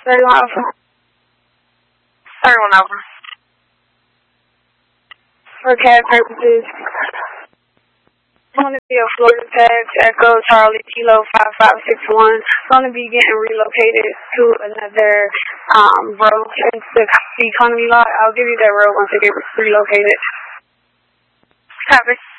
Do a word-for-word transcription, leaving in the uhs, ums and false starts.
thirty-one Alpha. thirty-one Alpha. For C A D purposes, it's going to be a Florida tax, Echo Charlie Kilo five five six one. It's going to be getting relocated to another um, road since the economy lot. I'll give you that road once it gets relocated. Copy.